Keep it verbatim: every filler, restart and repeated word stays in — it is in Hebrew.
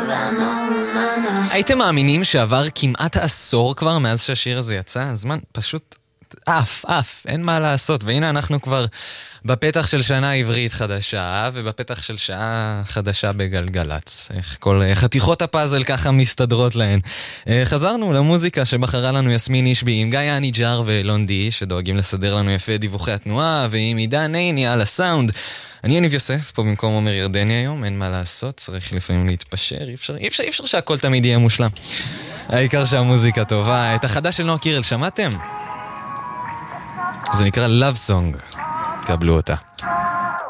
הייתם מאמינים שעבר כמעט עשור כבר מאז שהשיר הזה יצא? הזמן פשוט אף, אף, אין מה לעשות. והנה אנחנו כבר בפתח של שנה עברית חדשה, ובפתח של שעה חדשה בגלגלץ. איך כל חתיכות הפאזל ככה מסתדרות להן. חזרנו למוזיקה שבחרה לנו יסמין אישבי עם גיא אניג'ר ואלון די, שדואגים לסדר לנו יפה דיווחי התנועה, ועם עידן עיני על הסאונד. אני יניב יוסף, פה במקום עומר ירדני היום, אין מה לעשות, צריך לפעמים להתפשר, אי אפשר, אי אפשר, אי אפשר שהכל תמיד יהיה מושלם. העיקר שהמוזיקה טובה. את החדש של נועה קירל שמעתם? זה נקרא Love Song. קבלו אותה.